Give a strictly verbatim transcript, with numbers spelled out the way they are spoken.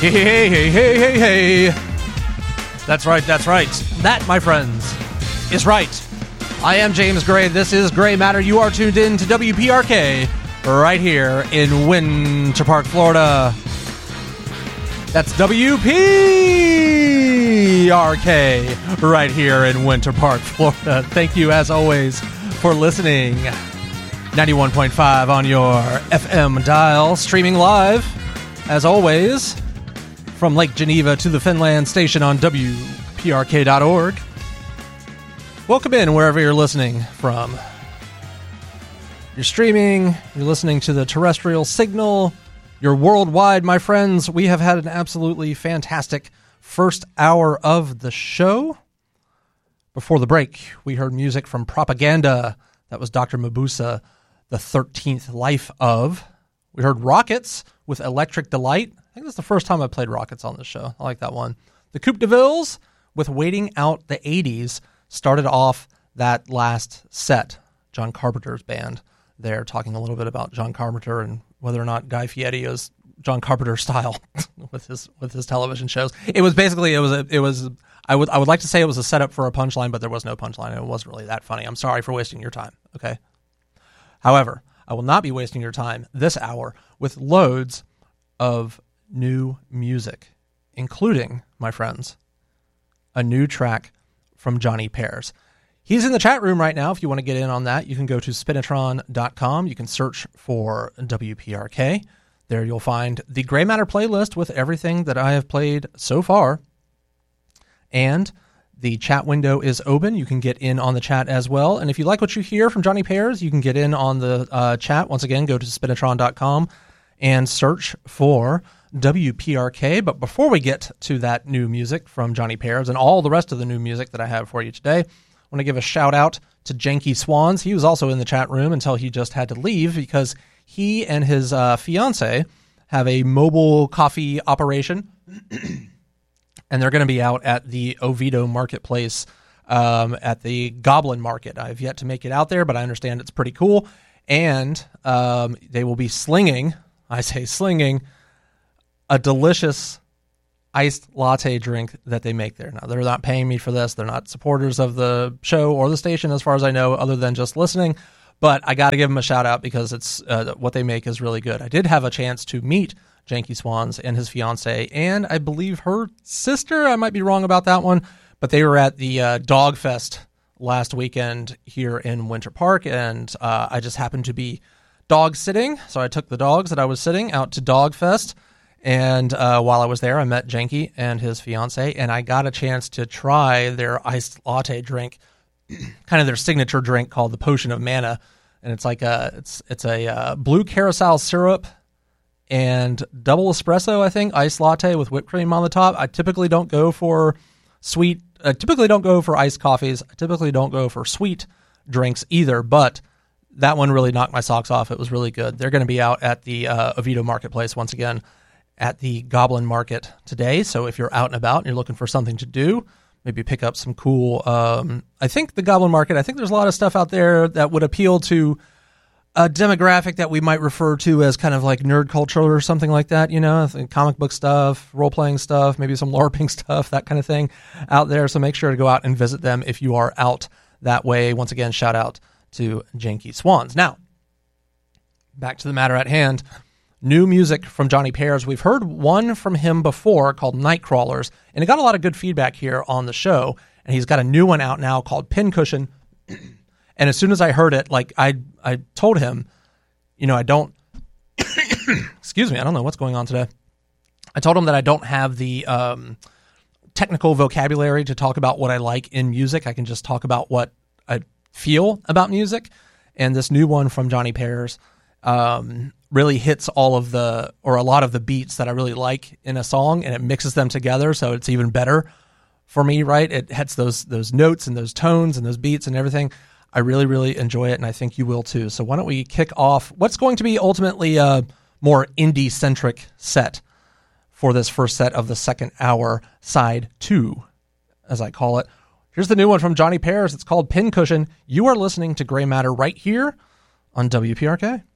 Hey, hey, hey, hey, hey, hey. That's right, that's right. That, my friends, is right. I am James Gray. This is Gray Matter. You are tuned in to W P R K right here in Winter Park, Florida. That's W P R K right here in Winter Park, Florida. Thank you, as always, for listening. ninety-one point five on your F M dial, streaming live, as always, from Lake Geneva to the Finland station on W P R K dot org. Welcome in wherever you're listening from. You're streaming, you're listening to the terrestrial signal, you're worldwide, my friends. We have had an absolutely fantastic first hour of the show. Before the break, we heard music from Propaganda. That was Doctor Mabusa, The thirteenth Life of. We heard Rockets with Electric Delight. I think that's the first time I played Rockets on this show. I like that one. The Coupe de Villes with Waiting Out the eighties started off that last set. John Carpenter's band there, talking a little bit about John Carpenter and whether or not Guy Fieri is John Carpenter style with his with his television shows. It was basically it was a, it was I would I would like to say it was a setup for a punchline, but there was no punchline and it wasn't really that funny. I'm sorry for wasting your time. Okay. However, I will not be wasting your time this hour with loads of new music, including, my friends, a new track from Johnny Pears. He's in the chat room right now. If you want to get in on that, you can go to spinitron dot com. You can search for W P R K. There you'll find the Gray Matter playlist with everything that I have played so far. And the chat window is open. You can get in on the chat as well. And if you like what you hear from Johnny Pears, you can get in on the uh, chat. Once again, go to spinitron dot com and search for W P R K. But before we get to that new music from Johnny Pears and all the rest of the new music that I have for you today, I want to give a shout out to Janky Swans. He was also in the chat room until he just had to leave because he and his uh, fiance have a mobile coffee operation. And they're going to be out at the Oviedo Marketplace um, at the Goblin Market. I've yet to make it out there, but I understand it's pretty cool. And um, they will be slinging, I say slinging, a delicious iced latte drink that they make there. Now, they're not paying me for this. They're not supporters of the show or the station, as far as I know, other than just listening. But I got to give them a shout out because it's uh, what they make is really good. I did have a chance to meet Janky Swans and his fiance, and I believe her sister. I might be wrong about that one, but they were at the uh, Dog Fest last weekend here in Winter Park, and uh, I just happened to be dog sitting, so I took the dogs that I was sitting out to Dog Fest, and uh, while I was there, I met Janky and his fiance, and I got a chance to try their iced latte drink, kind of their signature drink called the Potion of Mana, and it's like a it's it's a uh, blue carousel syrup and double espresso, I think, iced latte with whipped cream on the top. I typically don't go for sweet, I typically don't go for iced coffees. I typically don't go for sweet drinks either, but that one really knocked my socks off. It was really good. They're going to be out at the uh, Oviedo Marketplace once again at the Goblin Market today. So if you're out and about and you're looking for something to do, maybe pick up some cool, um, I think the Goblin Market, I think there's a lot of stuff out there that would appeal to a demographic that we might refer to as kind of like nerd culture or something like that, you know, comic book stuff, role-playing stuff, maybe some LARPing stuff, that kind of thing out there. So make sure to go out and visit them if you are out that way. Once again, shout out to Janky Swans. Now, back to the matter at hand. New music from Johnny Pears. We've heard one from him before called Nightcrawlers, and it got a lot of good feedback here on the show. And he's got a new one out now called Pincushion. And as soon as I heard it, like I I told him, you know, I don't, excuse me, I don't know what's going on today. I told him that I don't have the um, technical vocabulary to talk about what I like in music. I can just talk about what I feel about music. And this new one from Johnny Pears um, really hits all of the, or a lot of the beats that I really like in a song, and it mixes them together. So it's even better for me, right? It hits those those notes and those tones and those beats and everything. I really, really enjoy it, and I think you will too. So why don't we kick off what's going to be ultimately a more indie-centric set for this first set of the second hour, side two, as I call it. Here's the new one from Johnny Pears. It's called Pincushion. You are listening to Gray Matter right here on W P R K.